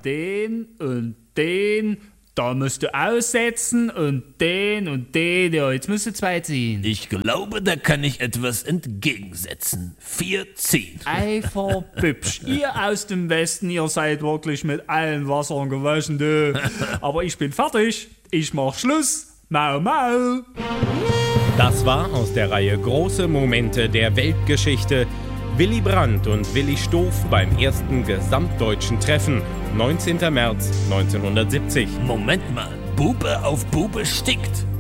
den und den. Da musst du aussetzen und den. Ja, jetzt musst du 2 ziehen. Ich glaube, da kann ich etwas entgegensetzen. 4 ziehen. Eifer Bübsch. Ihr aus dem Westen, ihr seid wirklich mit allen Wassern gewaschen, du. Aber ich bin fertig. Ich mach Schluss. Mau, mau. Das war aus der Reihe Große Momente der Weltgeschichte. Willy Brandt und Willi Stoph beim ersten gesamtdeutschen Treffen, 19. März 1970. Moment mal, Bube auf Bube stickt.